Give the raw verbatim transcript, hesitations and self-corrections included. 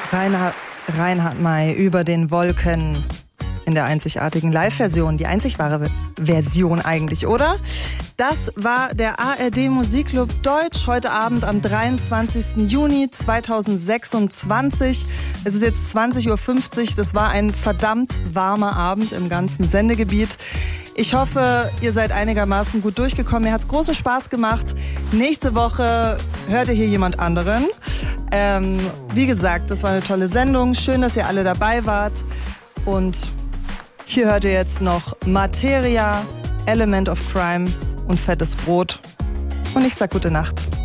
Reinhard, Reinhard May über den Wolken in der einzigartigen Live-Version. Die einzig wahre Version eigentlich, oder? Das war der A R D Musikclub Deutsch heute Abend am dreiundzwanzigsten Juni zweitausendsechsundzwanzig. Es ist jetzt zwanzig Uhr fünfzig. Das war ein verdammt warmer Abend im ganzen Sendegebiet. Ich hoffe, ihr seid einigermaßen gut durchgekommen. Mir hat's großen Spaß gemacht. Nächste Woche hört ihr hier jemand anderen. Ähm, wie gesagt, das war eine tolle Sendung. Schön, dass ihr alle dabei wart. Und hier hört ihr jetzt noch Materia, Element of Crime und Fettes Brot. Und ich sag gute Nacht.